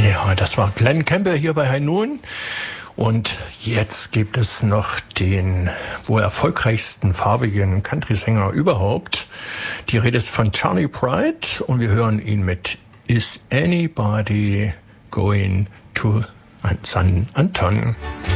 Ja, das war Glenn Campbell hier bei High Noon. Und jetzt gibt es noch den wohl erfolgreichsten farbigen Country-Sänger überhaupt. Die Rede ist von Charlie Pride und wir hören ihn mit Is Anybody Going to San Anton?